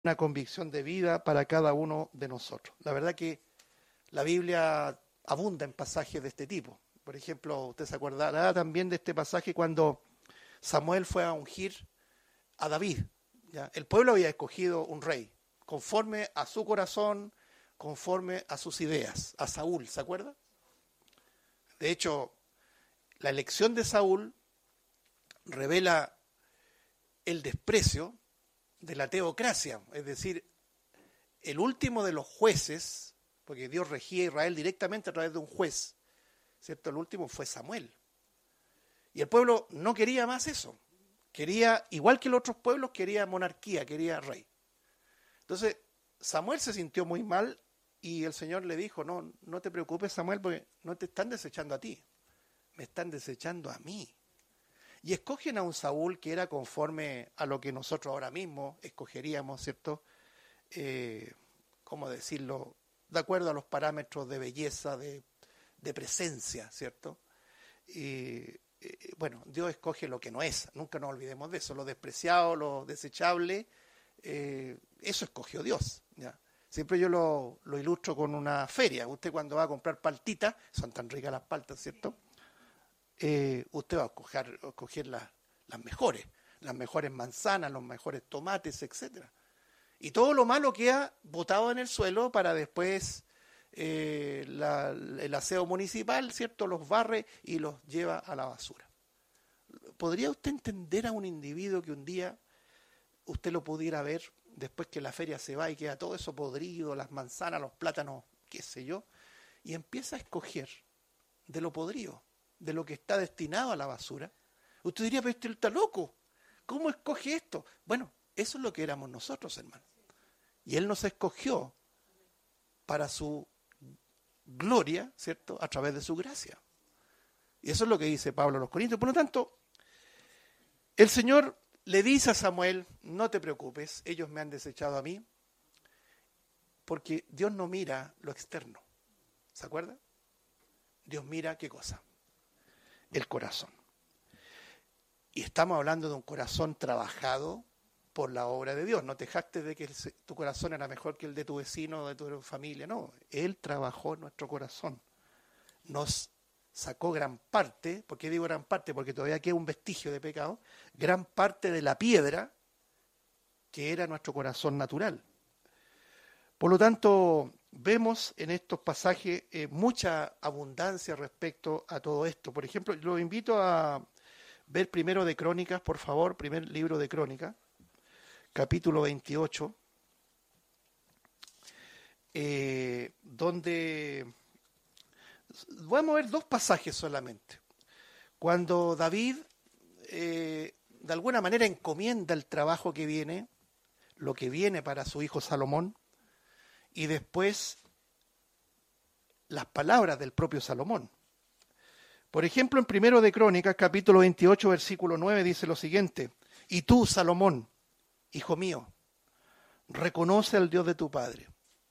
una convicción de vida para cada uno de nosotros. La verdad que la Biblia abunda en pasajes de este tipo. Por ejemplo, usted se acordará también de este pasaje cuando Samuel fue a ungir a David. ¿Ya? El pueblo había escogido un rey, conforme a su corazón, conforme a sus ideas, a Saúl, ¿se acuerda? De hecho, la elección de Saúl revela el desprecio de la teocracia, es decir, el último de los jueces, porque Dios regía a Israel directamente a través de un juez, ¿cierto? El último fue Samuel. Y el pueblo no quería más eso. Quería, igual que los otros pueblos, quería monarquía, quería rey. Entonces, Samuel se sintió muy mal y el Señor le dijo, no te preocupes, Samuel, porque no te están desechando a ti, me están desechando a mí. Y escogen a un Saúl que era conforme a lo que nosotros ahora mismo escogeríamos, ¿cierto? ¿Cómo decirlo? De acuerdo a los parámetros de belleza, de presencia, ¿cierto? Bueno, Dios escoge lo que no es, nunca nos olvidemos de eso, lo despreciado, lo desechable, eso escogió Dios, ¿ya? Siempre yo lo ilustro con una feria. Usted cuando va a comprar paltitas, son tan ricas las paltas, ¿cierto? Usted va a escoger las mejores manzanas, los mejores tomates, etcétera. Y todo lo malo queda botado en el suelo para después el aseo municipal, ¿cierto? Los barre y los lleva a la basura. ¿Podría usted entender a un individuo que un día usted lo pudiera ver después que la feria se va y queda todo eso podrido, las manzanas, los plátanos, qué sé yo, y empieza a escoger de lo podrido, de lo que está destinado a la basura? Usted diría, pero usted está loco, ¿cómo escoge esto? Bueno, eso es lo que éramos nosotros, hermano. Y Él nos escogió para su gloria, ¿cierto? A través de su gracia. Y eso es lo que dice Pablo a los Corintios. Por lo tanto, el Señor le dice a Samuel, no te preocupes, ellos me han desechado a mí, porque Dios no mira lo externo. ¿Se acuerda? Dios mira, ¿qué cosa? El corazón. Y estamos hablando de un corazón trabajado por la obra de Dios. No te jactes de que tu corazón era mejor que el de tu vecino o de tu familia. No, Él trabajó en nuestro corazón. Nos sacó gran parte, ¿por qué digo gran parte? Porque todavía queda un vestigio de pecado, gran parte de la piedra que era nuestro corazón natural. Por lo tanto, vemos en estos pasajes mucha abundancia respecto a todo esto. Por ejemplo, lo invito a ver primero de Crónicas, por favor, primer libro de Crónicas, capítulo 28, donde vamos a ver dos pasajes solamente. Cuando David, de alguna manera, encomienda el trabajo que viene, lo que viene para su hijo Salomón, y después las palabras del propio Salomón. Por ejemplo, en primero de Crónicas, capítulo 28, versículo 9, dice lo siguiente: y tú, Salomón, hijo mío, reconoce al Dios de tu padre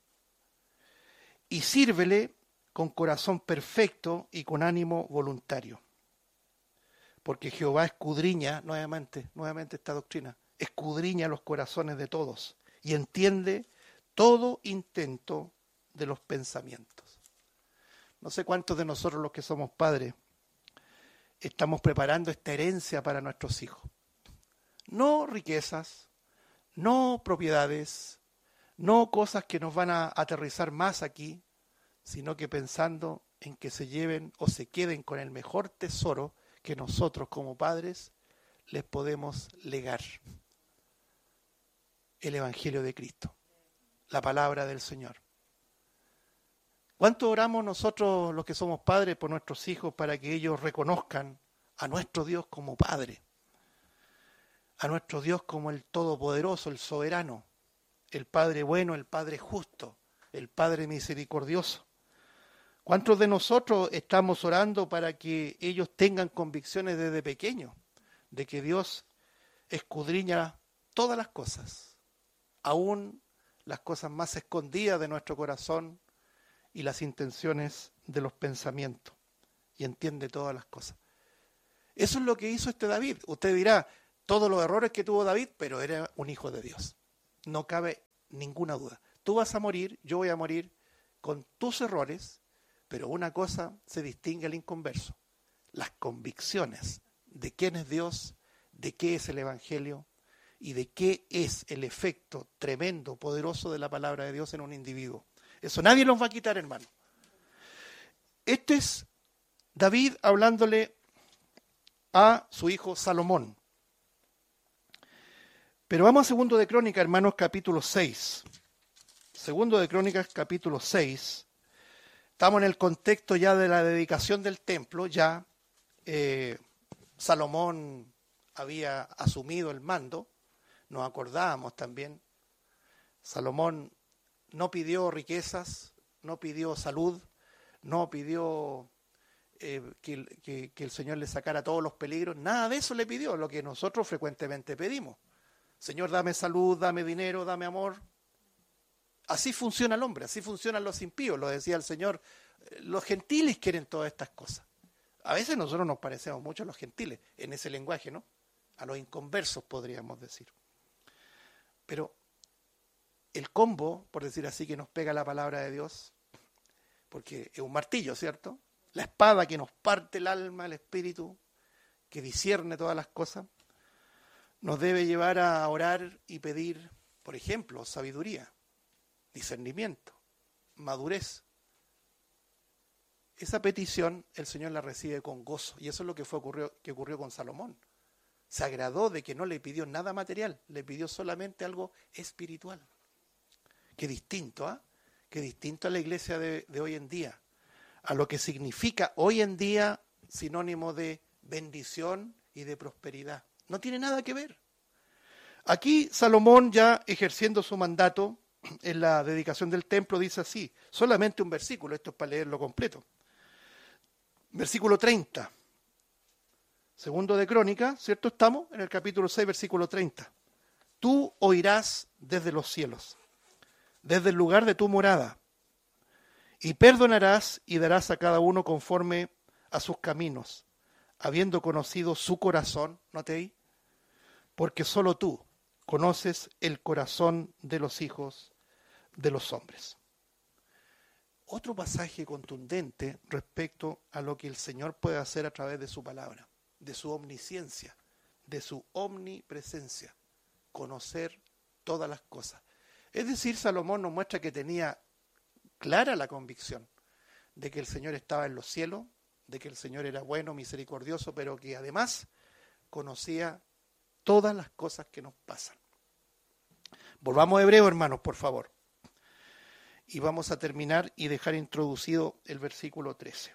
y sírvele con corazón perfecto y con ánimo voluntario. Porque Jehová escudriña, nuevamente esta doctrina, escudriña los corazones de todos y entiende todo intento de los pensamientos. No sé cuántos de nosotros los que somos padres estamos preparando esta herencia para nuestros hijos. No riquezas, no propiedades, no cosas que nos van a aterrizar más aquí, sino que pensando en que se lleven o se queden con el mejor tesoro que nosotros como padres les podemos legar: el Evangelio de Cristo, la palabra del Señor. ¿Cuánto oramos nosotros los que somos padres por nuestros hijos para que ellos reconozcan a nuestro Dios como Padre, a nuestro Dios como el Todopoderoso, el Soberano, el Padre bueno, el Padre justo, el Padre misericordioso? ¿Cuántos de nosotros estamos orando para que ellos tengan convicciones desde pequeños de que Dios escudriña todas las cosas, aún las cosas más escondidas de nuestro corazón y las intenciones de los pensamientos, y entiende todas las cosas? Eso es lo que hizo este David. Usted dirá, todos los errores que tuvo David, pero era un hijo de Dios. No cabe ninguna duda. Tú vas a morir, yo voy a morir con tus errores, pero una cosa se distingue al inconverso: las convicciones de quién es Dios, de qué es el Evangelio y de qué es el efecto tremendo, poderoso de la palabra de Dios en un individuo. Eso nadie los va a quitar, hermano. Este es David hablándole a su hijo Salomón. Pero vamos a Segundo de Crónicas, hermanos, capítulo 6. Segundo de Crónicas, capítulo 6. Estamos en el contexto ya de la dedicación del templo. Ya Salomón había asumido el mando. Nos acordábamos también. Salomón no pidió riquezas, no pidió salud, no pidió que el Señor le sacara todos los peligros. Nada de eso le pidió, lo que nosotros frecuentemente pedimos. Señor, dame salud, dame dinero, dame amor. Así funciona el hombre, así funcionan los impíos, lo decía el Señor. Los gentiles quieren todas estas cosas. A veces nosotros nos parecemos mucho a los gentiles en ese lenguaje, ¿no? A los inconversos, podríamos decir. Pero el combo, por decir así, que nos pega la palabra de Dios, porque es un martillo, ¿cierto? La espada que nos parte el alma, el espíritu, que discierne todas las cosas, nos debe llevar a orar y pedir, por ejemplo, sabiduría, discernimiento, madurez. Esa petición el Señor la recibe con gozo, y eso es lo que ocurrió con Salomón. Se agradó de que no le pidió nada material, le pidió solamente algo espiritual. Qué distinto, ¿ah? Qué distinto a la iglesia de hoy en día, a lo que significa hoy en día sinónimo de bendición y de prosperidad. No tiene nada que ver. Aquí Salomón, ya ejerciendo su mandato en la dedicación del templo, dice así, solamente un versículo, esto es para leerlo completo. Versículo 30. Segundo de Crónicas, ¿cierto? Estamos en el capítulo 6, versículo 30. Tú oirás desde los cielos, desde el lugar de tu morada, y perdonarás y darás a cada uno conforme a sus caminos, habiendo conocido su corazón, ¿note ahí? Porque solo tú conoces el corazón de los hijos de los hombres. Otro pasaje contundente respecto a lo que el Señor puede hacer a través de su palabra, de su omnisciencia, de su omnipresencia, conocer todas las cosas. Es decir, Salomón nos muestra que tenía clara la convicción de que el Señor estaba en los cielos, de que el Señor era bueno, misericordioso, pero que además conocía todas las cosas que nos pasan. Volvamos a Hebreo, hermanos, por favor. Y vamos a terminar y dejar introducido el versículo 13.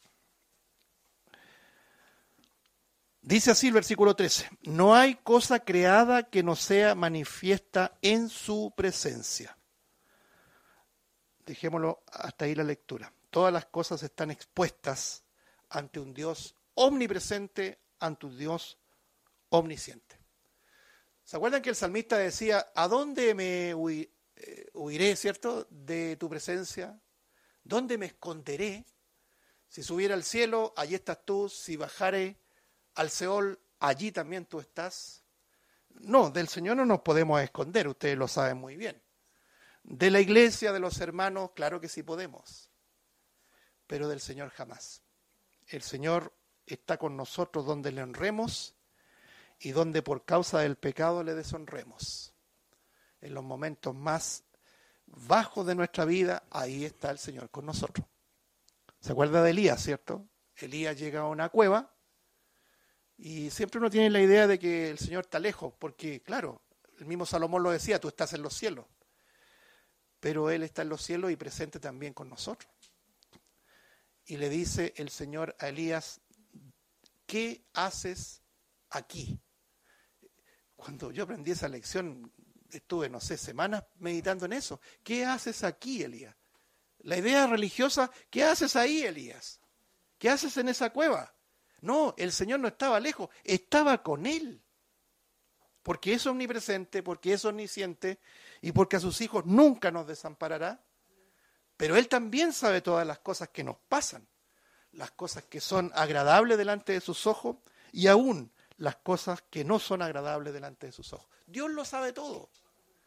Dice así el versículo 13. No hay cosa creada que no sea manifiesta en su presencia. Dejémoslo hasta ahí la lectura. Todas las cosas están expuestas ante un Dios omnipresente, ante un Dios omnisciente. ¿Se acuerdan que el salmista decía, ¿a dónde me huiré, cierto, de tu presencia? ¿Dónde me esconderé? Si subiera al cielo, allí estás tú. Si bajare al Seol, allí también tú estás. No, del Señor no nos podemos esconder, ustedes lo saben muy bien. De la iglesia, de los hermanos, claro que sí podemos. Pero del Señor jamás. El Señor está con nosotros donde le honremos y donde por causa del pecado le deshonremos. En los momentos más bajos de nuestra vida, ahí está el Señor con nosotros. ¿Se acuerda de Elías, cierto? Elías llega a una cueva y siempre uno tiene la idea de que el Señor está lejos, porque claro, el mismo Salomón lo decía, tú estás en los cielos. Pero Él está en los cielos y presente también con nosotros. Y le dice el Señor a Elías, ¿qué haces aquí? Cuando yo aprendí esa lección, estuve, no sé, semanas meditando en eso. ¿Qué haces aquí, Elías? La idea religiosa, ¿qué haces ahí, Elías? ¿Qué haces en esa cueva? No, el Señor no estaba lejos, estaba con él. Porque es omnipresente, porque es omnisciente y porque a sus hijos nunca nos desamparará. Pero Él también sabe todas las cosas que nos pasan, las cosas que son agradables delante de sus ojos y aún las cosas que no son agradables delante de sus ojos. Dios lo sabe todo.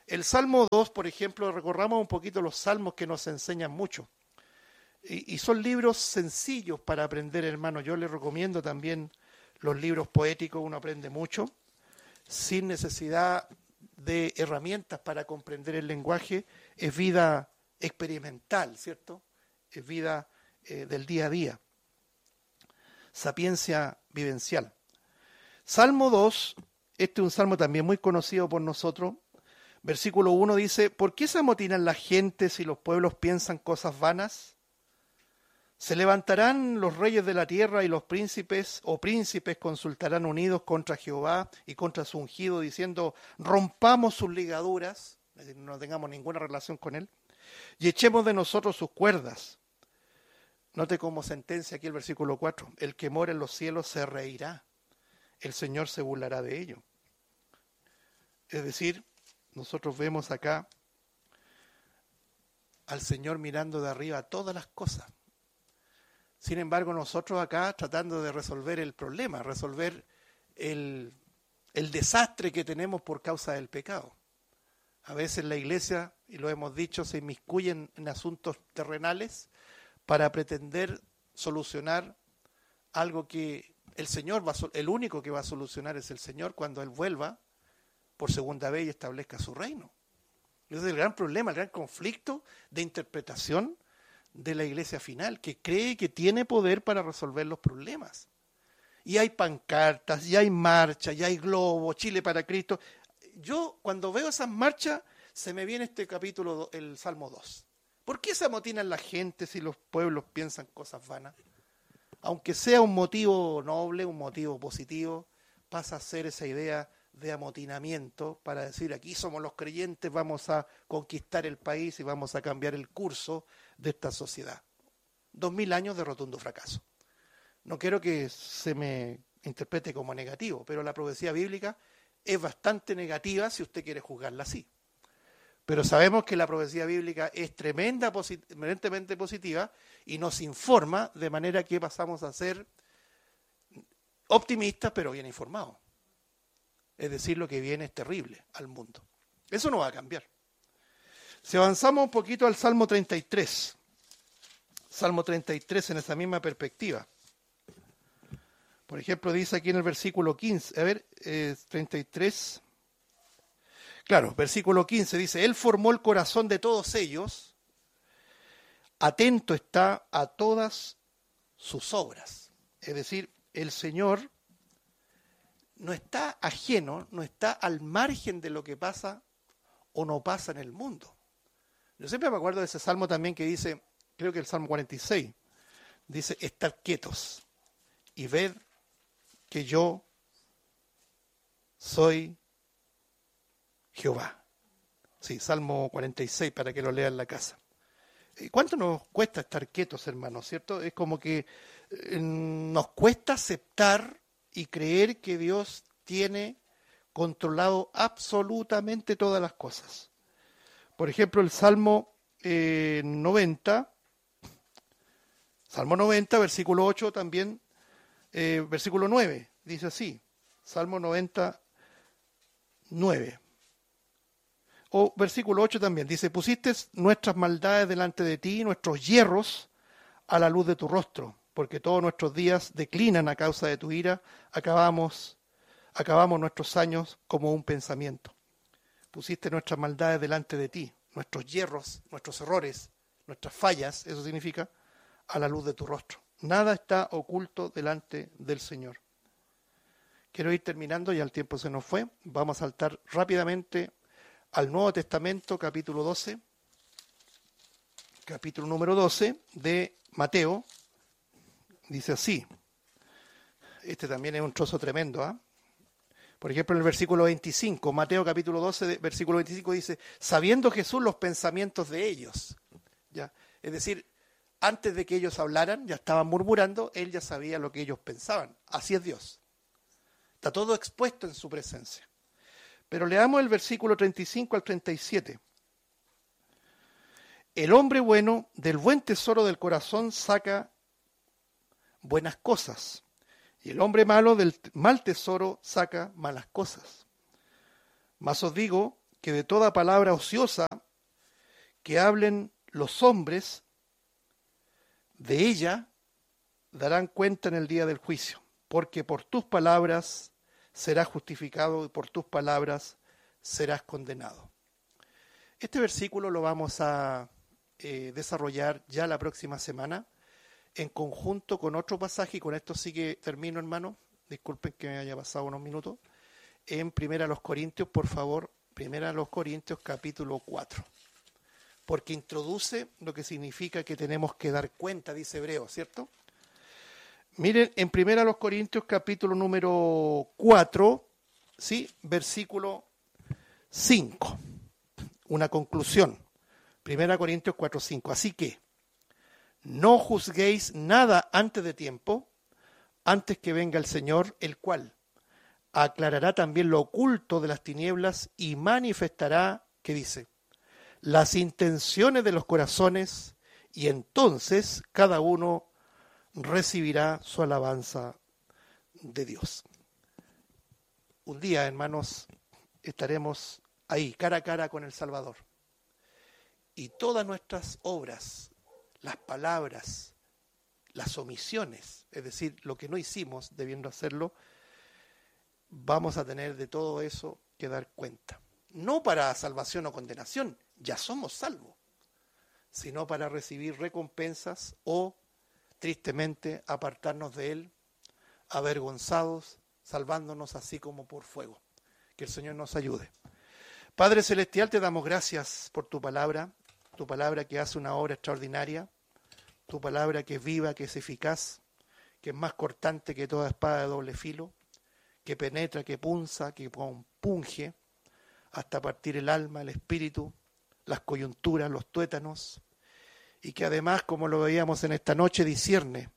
El Salmo 2, por ejemplo, recorramos un poquito los salmos que nos enseñan mucho. Y son libros sencillos para aprender, hermano. Yo les recomiendo también los libros poéticos, uno aprende mucho, sin necesidad de herramientas para comprender el lenguaje. Es vida experimental, ¿cierto? Es vida del día a día. Sapiencia vivencial. Salmo 2, este es un salmo también muy conocido por nosotros. Versículo 1 dice, ¿por qué se amotinan las gentes y los pueblos piensan cosas vanas? Se levantarán los reyes de la tierra y los príncipes o príncipes consultarán unidos contra Jehová y contra su ungido, diciendo, rompamos sus ligaduras, es decir, no tengamos ninguna relación con él, y echemos de nosotros sus cuerdas. Note como sentencia aquí el versículo 4, el que mora en los cielos se reirá, el Señor se burlará de ello. Es decir, nosotros vemos acá al Señor mirando de arriba todas las cosas. Sin embargo, nosotros acá tratando de resolver el problema, resolver el desastre que tenemos por causa del pecado. A veces la iglesia, y lo hemos dicho, se inmiscuye en asuntos terrenales para pretender solucionar algo que el Señor el único que va a solucionar es el Señor cuando Él vuelva por segunda vez y establezca su reino. Ese es el gran problema, el gran conflicto de interpretación de la iglesia final, que cree que tiene poder para resolver los problemas. Y hay pancartas, y hay marchas, y hay globos, Chile para Cristo. Yo cuando veo esas marchas, se me viene este capítulo, el Salmo 2. ¿Por qué se amotinan la gente si los pueblos piensan cosas vanas? Aunque sea un motivo noble, un motivo positivo, pasa a ser esa idea de amotinamiento para decir aquí somos los creyentes, vamos a conquistar el país y vamos a cambiar el curso de esta sociedad. 2000 años de rotundo fracaso. No quiero que se me interprete como negativo, pero la profecía bíblica es bastante negativa si usted quiere juzgarla así. Pero sabemos que la profecía bíblica es tremendamente positiva y nos informa de manera que pasamos a ser optimistas pero bien informados. Es decir, lo que viene es terrible al mundo. Eso no va a cambiar. Si avanzamos un poquito al Salmo 33. Salmo 33 en esa misma perspectiva. Por ejemplo, dice aquí en el versículo 15. A ver, 33. Claro, versículo 15 dice, Él formó el corazón de todos ellos. Atento está a todas sus obras. Es decir, el Señor no está ajeno, no está al margen de lo que pasa o no pasa en el mundo. Yo siempre me acuerdo de ese salmo también que dice, creo que el Salmo 46, dice, estad quietos y ved que yo soy Jehová. Sí, Salmo 46, para que lo lea en la casa. ¿Cuánto nos cuesta estar quietos, hermanos? ¿Cierto? Es como que nos cuesta aceptar y creer que Dios tiene controlado absolutamente todas las cosas. Por ejemplo, el Salmo 90, versículo 8 también, versículo 9, dice así, Salmo 90, 9. O versículo 8 también, dice, pusiste nuestras maldades delante de ti, nuestros hierros a la luz de tu rostro, porque todos nuestros días declinan a causa de tu ira, acabamos nuestros años como un pensamiento. Pusiste nuestras maldades delante de ti, nuestros hierros, nuestros errores, nuestras fallas, eso significa, a la luz de tu rostro. Nada está oculto delante del Señor. Quiero ir terminando, ya el tiempo se nos fue. Vamos a saltar rápidamente al Nuevo Testamento, capítulo 12. Capítulo número 12 de Mateo. Dice así. Este también es un trozo tremendo, ¿ah? Por ejemplo, en el versículo 25, Mateo capítulo 12, versículo 25 dice, sabiendo Jesús los pensamientos de ellos. ¿Ya? Es decir, antes de que ellos hablaran, ya estaban murmurando, él ya sabía lo que ellos pensaban. Así es Dios. Está todo expuesto en su presencia. Pero leamos el versículo 35 al 37. El hombre bueno del buen tesoro del corazón saca buenas cosas. Y el hombre malo del mal tesoro saca malas cosas. Mas os digo que de toda palabra ociosa que hablen los hombres, de ella darán cuenta en el día del juicio, porque por tus palabras serás justificado y por tus palabras serás condenado. Este versículo lo vamos a desarrollar ya la próxima semana en conjunto con otro pasaje, y con esto sí que termino, hermano. Disculpen que me haya pasado unos minutos. En 1 Corintios, por favor, 1 Corintios capítulo 4. Porque introduce lo que significa que tenemos que dar cuenta, dice Hebreo, ¿cierto? Miren, en 1 Corintios capítulo número 4, ¿sí? Versículo 5. Una conclusión. 1 Corintios 4, 5. Así que no juzguéis nada antes de tiempo, antes que venga el Señor, el cual aclarará también lo oculto de las tinieblas y manifestará, ¿qué dice? Las intenciones de los corazones, y entonces cada uno recibirá su alabanza de Dios. Un día, hermanos, estaremos ahí, cara a cara con el Salvador. Y todas nuestras obras, las palabras, las omisiones, es decir, lo que no hicimos debiendo hacerlo, vamos a tener de todo eso que dar cuenta. No para salvación o condenación, ya somos salvos, sino para recibir recompensas o, tristemente, apartarnos de Él, avergonzados, salvándonos así como por fuego. Que el Señor nos ayude. Padre Celestial, te damos gracias por tu palabra que hace una obra extraordinaria, tu palabra que es viva, que es eficaz, que es más cortante que toda espada de doble filo, que penetra, que punza, que compunge hasta partir el alma, el espíritu, las coyunturas, los tuétanos, y que además, como lo veíamos en esta noche, discierne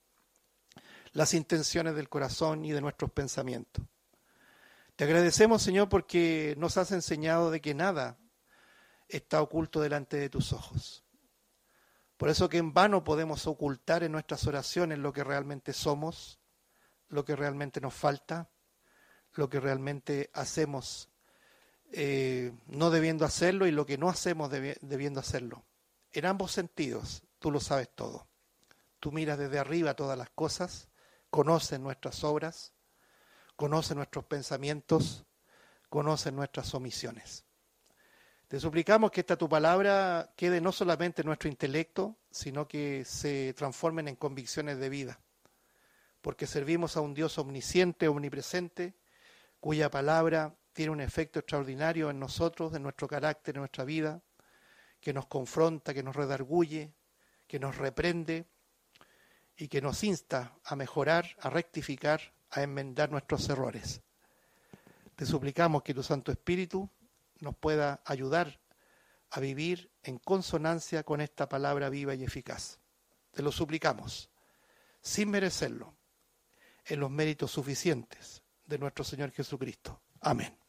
las intenciones del corazón y de nuestros pensamientos. Te agradecemos, Señor, porque nos has enseñado de que nada está oculto delante de tus ojos. Por eso que en vano podemos ocultar en nuestras oraciones lo que realmente somos, lo que realmente nos falta, lo que realmente hacemos no debiendo hacerlo y lo que no hacemos debiendo hacerlo. En ambos sentidos, tú lo sabes todo. Tú miras desde arriba todas las cosas, conoces nuestras obras, conoces nuestros pensamientos, conoces nuestras omisiones. Te suplicamos que esta tu palabra quede no solamente en nuestro intelecto, sino que se transformen en convicciones de vida, porque servimos a un Dios omnisciente, omnipresente, cuya palabra tiene un efecto extraordinario en nosotros, en nuestro carácter, en nuestra vida, que nos confronta, que nos redarguye, que nos reprende y que nos insta a mejorar, a rectificar, a enmendar nuestros errores. Te suplicamos que tu Santo Espíritu nos pueda ayudar a vivir en consonancia con esta palabra viva y eficaz. Te lo suplicamos, sin merecerlo, en los méritos suficientes de nuestro Señor Jesucristo. Amén.